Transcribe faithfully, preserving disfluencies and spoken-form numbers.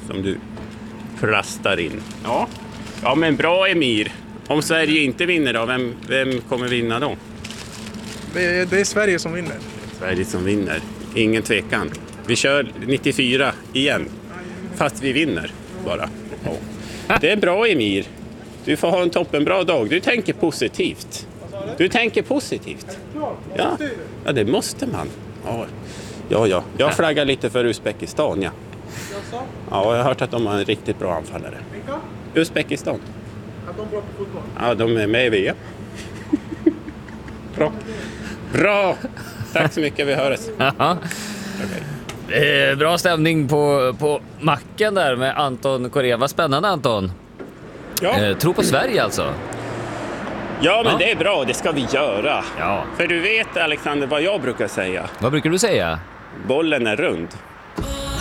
som du plastar in. Ja, ja men bra Emir. Om Sverige inte vinner då, vem, vem kommer vinna då? Det är, det är Sverige som vinner. Sverige som vinner, ingen tvekan. Vi kör nittiofyra igen, fast vi vinner bara. Ja. Det är bra Emir. Du får ha en toppenbra dag. Du tänker positivt. Du tänker positivt. Ja, ja det måste man. Ja, ja, ja. Jag flaggar lite för Uzbekistan, ja. Ja, jag har hört att de har en riktigt bra anfallare. Uzbekistan. Att de bra på fotboll? Ja, de är med i V M. Bra. Bra! Tack så mycket, vi hörs. Okay. Eh, bra stämning på, på macken där med Anton Correa. Vad spännande Anton. Ja. Eh, tro på Sverige alltså. Ja, men ja. det är bra. Det ska vi göra. Ja. För du vet, Alexander, vad jag brukar säga. Vad brukar du säga? Bollen är rund.